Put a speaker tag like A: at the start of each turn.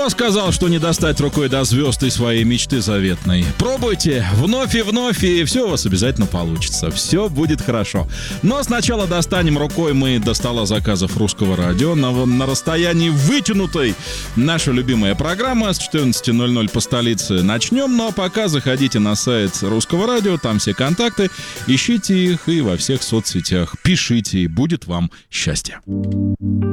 A: Кто сказал, что не достать рукой до звезд и своей мечты заветной? Пробуйте вновь, и все у вас обязательно получится. Все будет хорошо. Но сначала достанем рукой мы до стола заказов Русского радио на расстоянии вытянутой. Наша любимая программа с 14:00 по столице начнем. Но пока заходите на сайт Русского радио, там все контакты, ищите их и во всех соцсетях. Пишите, и будет вам счастье.